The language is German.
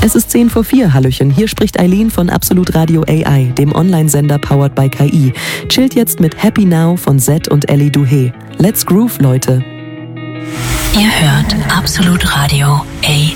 Es ist 10 vor 4, Hallöchen. Hier spricht Eileen von Absolut Radio AI, dem Online-Sender powered by KI. Chillt jetzt mit Happy Now von Zed und Ellie Duhé. Let's groove, Leute. Ihr hört Absolut Radio AI.